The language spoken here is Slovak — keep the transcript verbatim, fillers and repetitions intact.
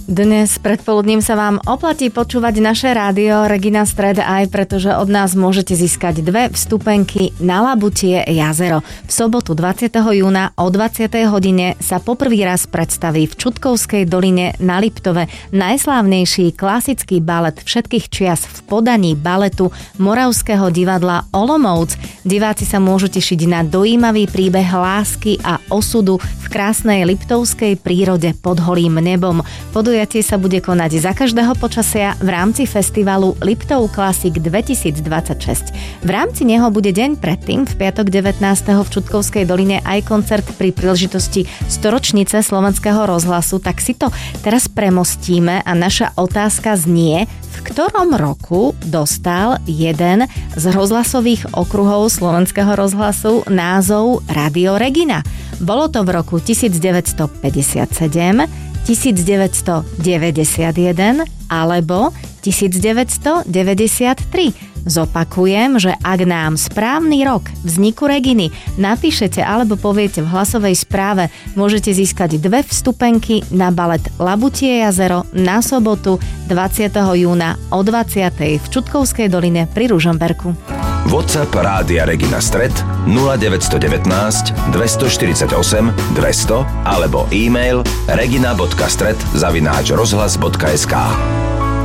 Dnes predpoludním sa vám oplatí počúvať naše rádio Regina Stred aj pretože od nás môžete získať dve vstupenky na Labutie jazero. V sobotu dvadsiateho júna o dvadsiatej hodine sa poprvý raz predstaví v Čutkovskej doline na Liptove najslávnejší klasický balet všetkých čias v podaní baletu Moravského divadla Olomouc. Diváci sa môžu tešiť na dojímavý príbeh lásky a osudu v krásnej liptovskej prírode pod holým nebom. Podujatie sa bude konať za každého počasia v rámci festivalu Liptov Classic dvetisícdvadsaťšesť. V rámci neho bude deň predtým, v piatok devätnásteho v Čutkovskej doline aj koncert pri príležitosti storočnice Slovenského rozhlasu. Tak si to teraz premostíme a naša otázka znie, v ktorom roku dostal jeden z rozhlasových okruhov Slovenského rozhlasu názov Radio Regina. Bolo to v roku devätnásťstopäťdesiatsedem, devätnásťstodeväťdesiatjeden alebo devätnásťstodeväťdesiattri. Zopakujem, že ak nám správny rok vzniku Reginy napíšete alebo poviete v hlasovej správe, môžete získať dve vstupenky na balet Labutie jazero na sobotu dvadsiateho júna o dvadsiatej v Čutkovskej doline pri Ružomberku. WhatsApp Rádia Regina Stred nula deväť jedna deväť, dvestoštyridsaťosem, dvesto alebo e-mail regina bodka stred zavináč rozhlas bodka es ká.